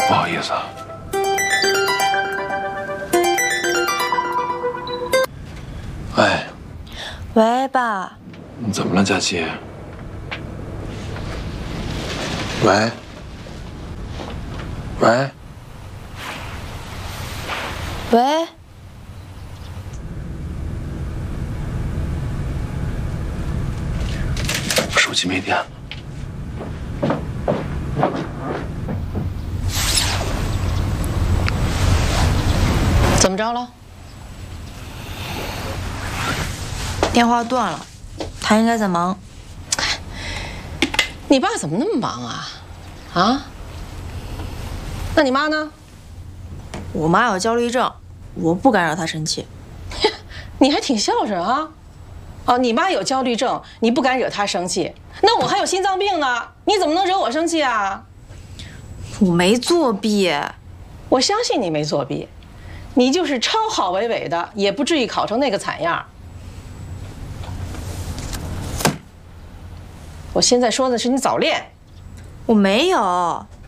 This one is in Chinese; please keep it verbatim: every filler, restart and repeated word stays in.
不好意思啊。喂。 喂，爸。 你怎么了，佳琪？喂。喂。 喂。 手机没电了。 怎么着了？ 电话断了，他应该在忙。 你爸怎么那么忙啊？啊？那你妈呢？ 我妈有焦虑症，我不敢惹她生气。 你还挺孝顺啊！哦，你妈有焦虑症，你不敢惹她生气。那我还有心脏病呢，你怎么能惹我生气啊？ 我没作弊， 我相信你没作弊，你就是抄好伟伟的，也不至于考成那个惨样。我现在说的是你早恋。 我没有。